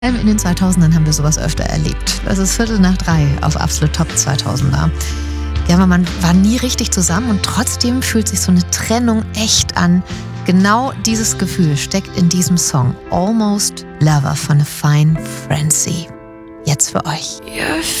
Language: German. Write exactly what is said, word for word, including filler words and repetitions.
In den zweitausendern haben wir sowas öfter erlebt. Das ist Viertel nach drei auf Absolut Top zweitausender. Ja, aber man war nie richtig zusammen und trotzdem fühlt sich so eine Trennung echt an. Genau dieses Gefühl steckt in diesem Song Almost Lover von A Fine Frenzy. Jetzt für euch. You're